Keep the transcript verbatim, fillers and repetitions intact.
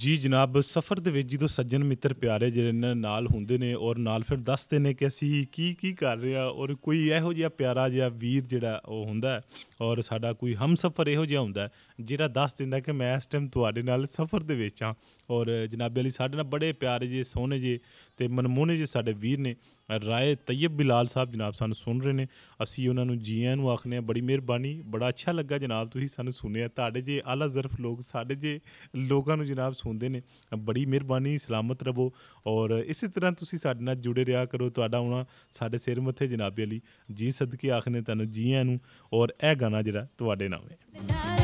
ਜੀ ਜਨਾਬ, ਸਫ਼ਰ ਦੇ ਵਿੱਚ ਜਦੋਂ ਸੱਜਣ ਮਿੱਤਰ ਪਿਆਰੇ ਜਿਹੜੇ ਨੇ ਨਾਲ ਹੁੰਦੇ ਨੇ ਔਰ ਨਾਲ ਫਿਰ ਦੱਸਦੇ ਨੇ ਕਿ ਅਸੀਂ ਕੀ ਕੀ ਕਰ ਰਹੇ ਹਾਂ, ਔਰ ਕੋਈ ਇਹੋ ਜਿਹਾ ਪਿਆਰਾ ਜਿਹਾ ਵੀਰ ਜਿਹੜਾ ਉਹ ਹੁੰਦਾ ਹੈ, ਔਰ ਸਾਡਾ ਕੋਈ ਹਮਸਫ਼ਰ ਇਹੋ ਜਿਹਾ ਹੁੰਦਾ ਹੈ ਜਿਹੜਾ ਦੱਸ ਦਿੰਦਾ ਕਿ ਮੈਂ ਇਸ ਟਾਈਮ ਤੁਹਾਡੇ ਨਾਲ ਸਫ਼ਰ ਦੇ ਵਿੱਚ ਹਾਂ। ਔਰ ਜਨਾਬੇ ਅਲੀ ਸਾਡੇ ਨਾਲ ਬੜੇ ਪਿਆਰੇ ਜਿਹੇ ਸੋਹਣੇ ਜਿਹੇ ਅਤੇ ਮਨਮੋਹਣੇ ਜਿਹੇ ਸਾਡੇ ਵੀਰ ਨੇ ਰਾਏ ਤയ്यਬ ਬਿਲਾਲ ਸਾਹਿਬ ਜਨਾਬ ਸਾਨੂੰ ਸੁਣ ਰਹੇ ਨੇ। ਅਸੀਂ ਉਹਨਾਂ ਨੂੰ ਜੀ ਆਇਆਂ ਨੂੰ ਆਖਦੇ ਹਾਂ, ਬੜੀ ਮਿਹਰਬਾਨੀ, ਬੜਾ ਅੱਛਾ ਲੱਗਾ ਜਨਾਬ ਤੁਸੀਂ ਸਾਨੂੰ ਸੁਣਿਆ। ਤੁਹਾਡੇ ਜੇ ਆਲਾ ਜ਼ਰਫ ਲੋਕ ਸਾਡੇ ਜੇ ਲੋਕਾਂ ਨੂੰ ਜਨਾਬ ਸੁਣਦੇ ਨੇ, ਬੜੀ ਮਿਹਰਬਾਨੀ, ਸਲਾਮਤ ਰਵੋ ਔਰ ਇਸੇ ਤਰ੍ਹਾਂ ਤੁਸੀਂ ਸਾਡੇ ਨਾਲ ਜੁੜੇ ਰਿਹਾ ਕਰੋ। ਤੁਹਾਡਾ ਆਉਣਾ ਸਾਡੇ ਸਿਰ ਮੱਥੇ ਜਨਾਬੇ ਅਲੀ, ਜੀ ਸਦਕੇ ਆਖਦੇ ਤੁਹਾਨੂੰ ਜੀ ਆਇਆਂ ਨੂੰ। ਔਰ ਇਹ ਗਾਣਾ ਜਿਹੜਾ ਤੁਹਾਡੇ ਨਾਮ ਹੈ।